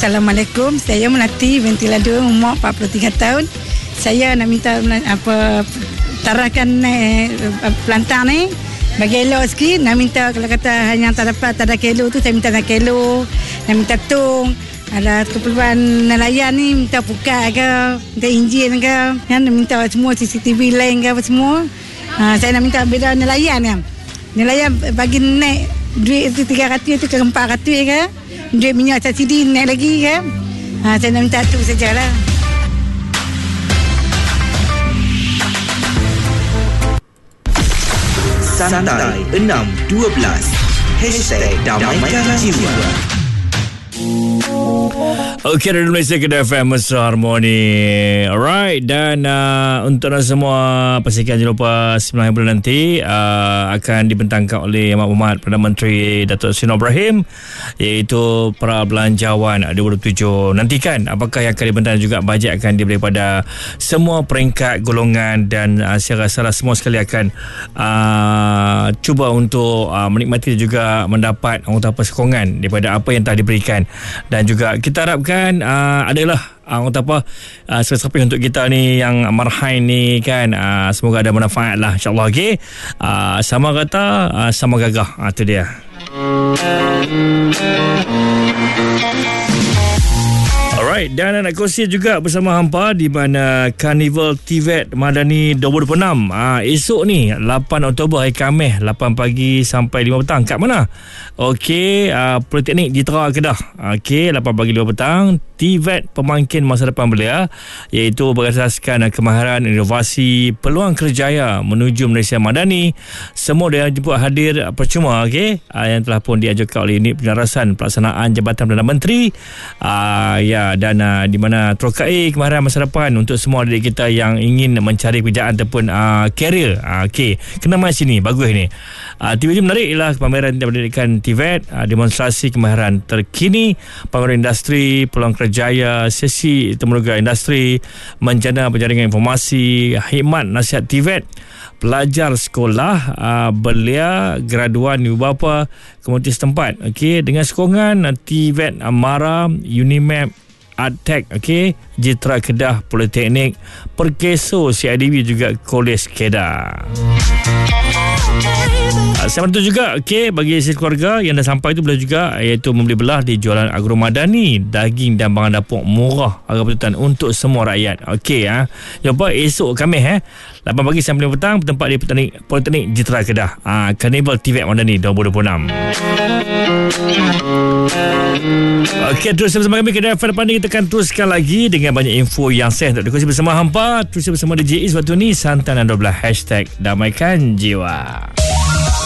Assalamualaikum. Saya Melati binti Ladu, umur 43 tahun. Saya nak minta tarahkan pelantar ni bagi elok sikit. Nak minta kalau kata hanya tak ada kilo tu, saya minta nak kilo. Nak minta tong. Ada keperluan nelayan ni, minta pukat ke, minta enjin ke, kan, minta semua CCTV lain ke apa semua. Saya nak minta beda nelayan kan. Nelayan bagi naik duit tu 300 tu ke 400 ke. Duit minyak subsidi naik lagi ke. Saya nak minta tu sajalah. Santai 612 #Damaikan Jiwa. Okey, Radio Malaysia Kedah FM Mesra Harmoni. Alright, dan untuk semua pastikan jangan lupa 9 bulan nanti akan dibentangkan oleh Yang Berhormat Perdana Menteri Datuk Seri Ibrahim, iaitu pra belanjawan 2027. Nantikan apakah yang akan dibentangkan, juga bajet akan diberi pada semua peringkat golongan, dan saya rasa semua sekali akan cuba untuk menikmati juga mendapat sokongan daripada apa yang telah diberikan. Dan juga kita harapkan adalah sesuatu untuk kita ni yang marhain ni kan, semoga ada manfaat lah, insyaAllah. Okay, sama kata sama gagah, tu dia. Alright, dan nak kongsi juga bersama hampa di mana Carnival TVET Madani 2026 esok ni 8 Oktober hari Khamis 8 pagi sampai 5 petang. Kat mana? Okey, Politeknik Jitera Kedah. Okey, 8 pagi 5 petang. TVET Pemangkin Masa Depan Belia, iaitu berasaskan kemahiran inovasi peluang kerjaya menuju Malaysia Madani. Semua dia jemput hadir percuma, okey, yang telah pun diajukan oleh Unit Penyelarasan Pelaksanaan Jabatan Perdana Menteri. Dan di mana terokai kemahiran masa depan untuk semua adik kita yang ingin mencari pekerjaan ataupun karier. Okey, kena mai sini, bagus ni. TV menarik ialah pameran pendidikan TVET, demonstrasi kemahiran terkini, pameran industri, peluang kerjaya, sesi temuruga industri, menjana penjaringan informasi, khidmat nasihat TVET, pelajar sekolah belia, graduan ibu bapa komuniti setempat. Okey, dengan sokongan TVET Amara, Unimap, Arttech, okey, Jitera Kedah Politeknik, Perkeso CIDB, juga Kolej Kedah. Saya bantu juga, okey, bagi isi keluarga yang dah sampai tu boleh juga, iaitu membeli belah di jualan Agro Madani, daging dan barang dapur murah harga betulan untuk semua rakyat. Okey, jumpa esok Khamis 8 pagi sampai 5 petang, bertempat di Politeknik Jitera Kedah. Carnival TVET Madani 2026. Okey, terus bersama kami Kedah FM. Depan ni kita akan teruskan lagi dengan banyak info yang saya untuk dikongsi bersama hampa. Terus bersama DJ Is waktu ni, santai dan 12 #Damaikan Jiwa.